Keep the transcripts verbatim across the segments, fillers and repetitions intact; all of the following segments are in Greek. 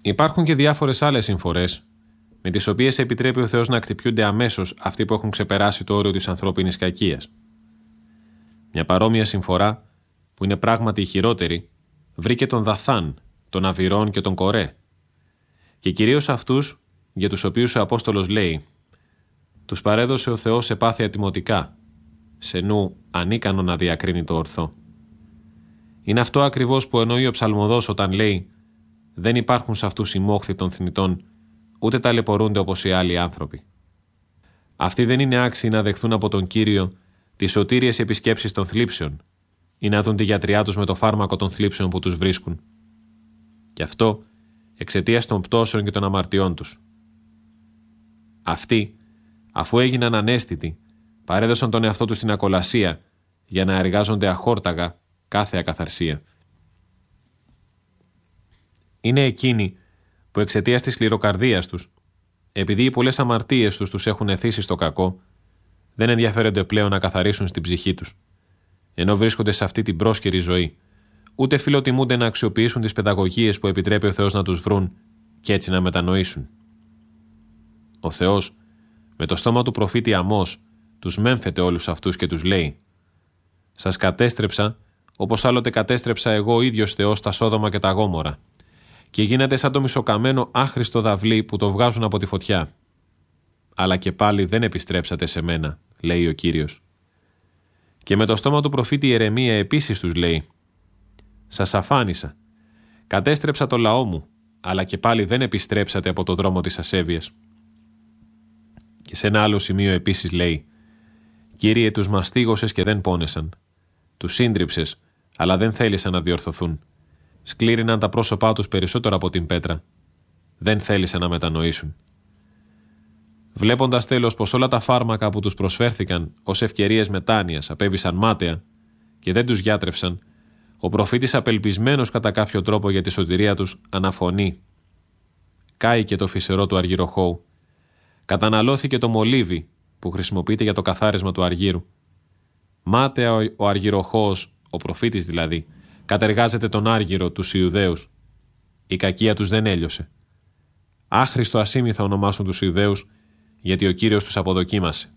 Υπάρχουν και διάφορες άλλες συμφορές, με τις οποίες επιτρέπει ο Θεός να χτυπιούνται αμέσως αυτοί που έχουν ξεπεράσει το όριο της ανθρώπινης κακίας. Μια παρόμοια συμφορά, που είναι πράγματι η χειρότερη, βρήκε τον Δαθάν, τον Αβυρών και τον Κορέ, και κυρίως αυτούς για τους οποίους ο Απόστολος λέει «Τους παρέδωσε ο Θεός σε πάθεια τιμωτικά, σε νου ανίκανο να διακρίνει το ορθό». Είναι αυτό ακριβώς που εννοεί ο Ψαλμοδός όταν λέει «Δεν υπάρχουν σε αυτούς οι μόχθοι των θνητών, ούτε ταλαιπωρούνται όπως οι άλλοι άνθρωποι». Αυτοί δεν είναι άξιοι να δεχθούν από τον Κύριο τις σωτήριες επισκέψεις των θλίψεων ή να δουν τη γιατριά τους με το φάρμακο των θλίψεων που τους βρίσκουν. Και αυτό εξαιτίας των πτώσεων και των αμαρτιών τους. Αυτοί, αφού έγιναν ανέστητοι, παρέδωσαν τον εαυτό τους στην ακολασία για να εργάζονται αχόρταγα κάθε ακαθαρσία. Είναι εκείνοι που εξαιτίας της σκληροκαρδίας τους, επειδή οι πολλές αμαρτίες τους τους έχουν εθίσει στο κακό, δεν ενδιαφέρονται πλέον να καθαρίσουν στην ψυχή τους, ενώ βρίσκονται σε αυτή την πρόσκαιρη ζωή, ούτε φιλοτιμούνται να αξιοποιήσουν τις παιδαγωγίες που επιτρέπει ο Θεός να τους βρουν και έτσι να μετανοήσουν. Ο Θεός, με το στόμα του προφήτη Αμώς, τους μέμφεται όλους αυτούς και τους λέει «Σας κατέστρεψα όπως άλλοτε κατέστρεψα εγώ ο ίδιος Θεός τα Σόδομα και τα Γόμορα και γίνατε σαν το μισοκαμένο άχρηστο δαυλί που το βγάζουν από τη φωτιά. Αλλά και πάλι δεν επιστρέψατε σε μένα», λέει ο Κύριος. Και με το στόμα του προφήτη Ιερεμία επίσης τους λέει «Σας αφάνισα, κατέστρεψα το λαό μου, αλλά και πάλι δεν επιστρέψατε από το δρόμο της ασέβειας». Και σε ένα άλλο σημείο επίσης λέει «Κύριε, τους μαστίγωσες και δεν πόνεσαν, τους σύντριψες, αλλά δεν θέλησαν να διορθωθούν. Σκλήριναν τα πρόσωπά τους περισσότερο από την πέτρα, δεν θέλησαν να μετανοήσουν». Βλέποντας τέλος πως όλα τα φάρμακα που τους προσφέρθηκαν ως ευκαιρίες μετάνοιας απέβησαν μάταια και δεν τους γιάτρευσαν, ο προφήτης, απελπισμένος κατά κάποιο τρόπο για τη σωτηρία τους, αναφωνεί «Κάηκε το φυσερό του αργυροχώου, καταναλώθηκε το μολύβι που χρησιμοποιείται για το καθάρισμα του αργύρου. Μάταια ο, ο αργυροχώος, ο προφήτης δηλαδή, κατεργάζεται τον άργυρο τους Ιουδαίους. Η κακία τους δεν έλειωσε. Άχρηστο ασήμι θα ονομάσουν τους Ιουδαίους, γιατί ο Κύριος τους αποδοκίμασε».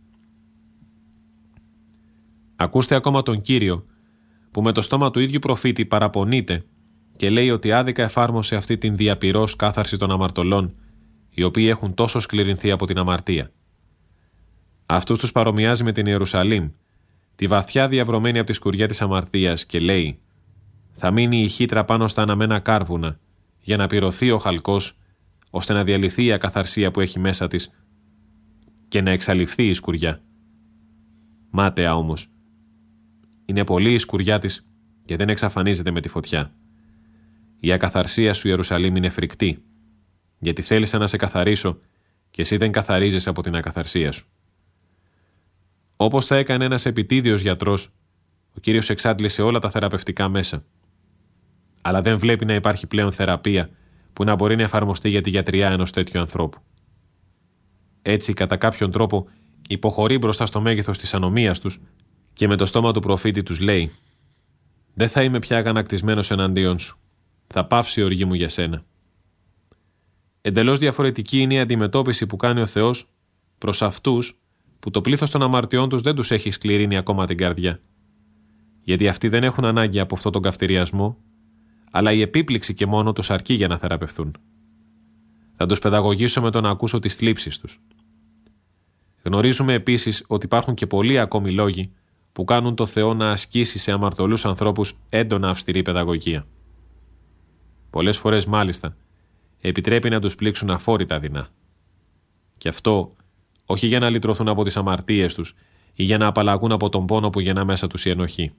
Ακούστε ακόμα τον Κύριο, που με το στόμα του ίδιου προφήτη παραπονείται και λέει ότι άδικα εφάρμοσε αυτή την διαπυρός κάθαρση των αμαρτωλών, οι οποίοι έχουν τόσο σκληρινθεί από την αμαρτία. Αυτούς τους παρομοιάζει με την Ιερουσαλήμ, τη βαθιά διαβρωμένη από τη σκουριά της αμαρτίας, και λέει «Θα μείνει η χύτρα πάνω στα αναμένα κάρβουνα, για να πυρωθεί ο χαλκός, ώστε να διαλυθεί η ακαθαρσία που έχει μέσα της και να εξαλειφθεί η σκουριά». Μάταια όμως. Είναι πολύ η σκουριά της και δεν εξαφανίζεται με τη φωτιά. Η ακαθαρσία σου, Ιερουσαλήμ, είναι φρικτή, γιατί θέλησα να σε καθαρίσω και εσύ δεν καθαρίζεσαι από την ακαθαρσία σου. Όπως θα έκανε ένας επιτίδιος γιατρός, ο Κύριος εξάντλησε όλα τα θεραπευτικά μέσα. Αλλά δεν βλέπει να υπάρχει πλέον θεραπεία που να μπορεί να εφαρμοστεί για τη γιατριά ενός τέτοιου ανθρώπου. Έτσι, κατά κάποιον τρόπο, υποχωρεί μπροστά στο μέγεθος της ανομίας τους και με το στόμα του προφήτη τους λέει «Δεν θα είμαι πια αγανακτισμένος εναντίον σου. Θα πάυσει η οργή μου για σένα». Εντελώς διαφορετική είναι η αντιμετώπιση που κάνει ο Θεός προς αυτούς που το πλήθος των αμαρτιών τους δεν τους έχει σκληρύνει ακόμα την καρδιά. Γιατί αυτοί δεν έχουν ανάγκη από αυτόν τον καυτηριασμό, αλλά η επίπληξη και μόνο τους αρκεί για να θεραπευθούν. Θα τους παιδαγωγήσω με το να ακούσω τις θλίψεις τους. Γνωρίζουμε επίσης ότι υπάρχουν και πολλοί ακόμη λόγοι που κάνουν το Θεό να ασκήσει σε αμαρτωλούς ανθρώπους έντονα αυστηρή παιδαγωγία. Πολλές φορές μάλιστα επιτρέπει να τους πλήξουν αφόρητα δεινά. Και αυτό όχι για να λυτρωθούν από τις αμαρτίες τους ή για να απαλλαγούν από τον πόνο που γεννά μέσα τους η ενοχή.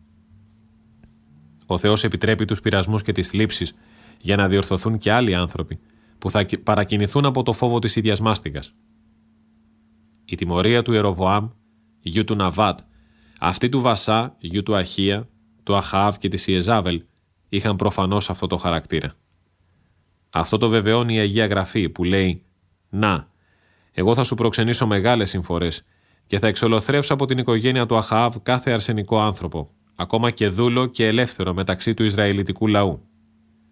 Ο Θεός επιτρέπει τους πειρασμούς και τις θλίψεις για να διορθωθούν και άλλοι άνθρωποι που θα παρακινηθούν από το φόβο της ίδιας μάστιγας. Η τιμωρία του Ιεροβοάμ, γιου του Ναβάτ, αυτή του Βασά, γιου του Αχία, του Αχάβ και της Ιεζάβελ είχαν προφανώς αυτό το χαρακτήρα. Αυτό το βεβαιώνει η Αγία Γραφή που λέει «Να, εγώ θα σου προξενήσω μεγάλες συμφορές και θα εξολοθρεύσω από την οικογένεια του Αχάβ κάθε αρσενικό άνθρωπο, ακόμα και δούλο και ελεύθερο μεταξύ του Ισραηλιτικού λαού.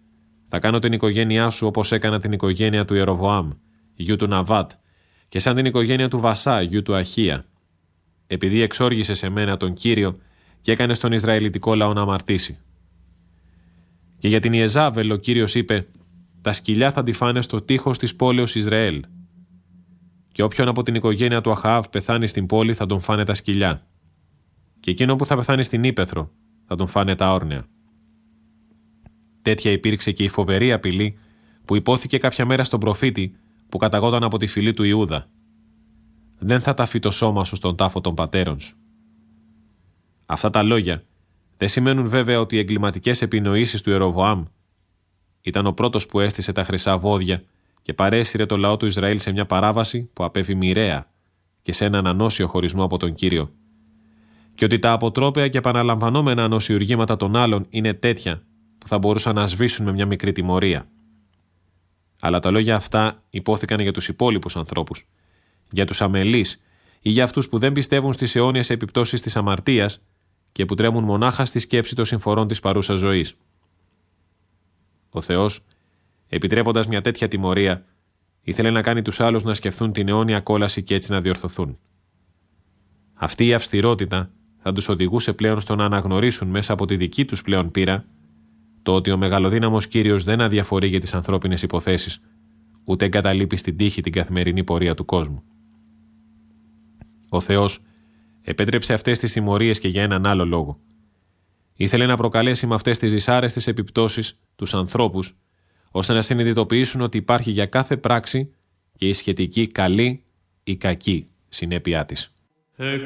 Θα κάνω την οικογένειά σου όπως έκανα την οικογένεια του Ιεροβοάμ, γιου του Ναβάτ, και σαν την οικογένεια του Βασά, γιου του Αχία, επειδή εξόργησε σε μένα τον Κύριο και έκανε τον Ισραηλιτικό λαό να αμαρτήσει. Και για την Ιεζάβελ ο Κύριος είπε: τα σκυλιά θα τη φάνε στο τείχος της πόλεως Ισραήλ. Και όποιον από την οικογένεια του Αχαάβ πεθάνει στην πόλη θα τον φάνε τα σκυλιά. Και εκείνο που θα πεθάνει στην ύπαιθρο θα τον φάνε τα όρνεα. Τέτοια υπήρξε και η φοβερή απειλή που υπόθηκε κάποια μέρα στον προφήτη που καταγόταν από τη φυλή του Ιούδα. Δεν θα ταφεί το σώμα σου στον τάφο των πατέρων σου. Αυτά τα λόγια δεν σημαίνουν βέβαια ότι οι εγκληματικές επινοήσεις του Ιεροβοάμ ήταν ο πρώτος που έστησε τα χρυσά βόδια και παρέσυρε το λαό του Ισραήλ σε μια παράβαση που απέβη μοιραία και σε έναν ανώσιο χωρισμό από τον Κύριο, και ότι τα αποτρόπαια και επαναλαμβανόμενα ανοσιουργήματα των άλλων είναι τέτοια που θα μπορούσαν να σβήσουν με μια μικρή τιμωρία. Αλλά τα λόγια αυτά υπόθηκαν για τους υπόλοιπους ανθρώπους, για τους αμελείς ή για αυτούς που δεν πιστεύουν στις αιώνιες επιπτώσεις της αμαρτίας και που τρέμουν μονάχα στη σκέψη των συμφορών της παρούσας ζωής. Ο Θεός, επιτρέποντας μια τέτοια τιμωρία, ήθελε να κάνει τους άλλους να σκεφτούν την αιώνια κόλαση και έτσι να διορθωθούν. Αυτή η αυστηρότητα θα τους οδηγούσε πλέον στο να αναγνωρίσουν μέσα από τη δική τους πλέον πείρα το ότι ο μεγαλοδύναμος Κύριος δεν αδιαφορεί για τις ανθρώπινες υποθέσεις, ούτε εγκαταλείπει στην τύχη την καθημερινή πορεία του κόσμου. Ο Θεός επέτρεψε αυτές τις τιμωρίες και για έναν άλλο λόγο. Ήθελε να προκαλέσει με αυτές τις δυσάρεστες επιπτώσεις τους ανθρώπους, ώστε να συνειδητοποιήσουν ότι υπάρχει για κάθε πράξη και η σχετική καλή ή κακή συνέπειά της.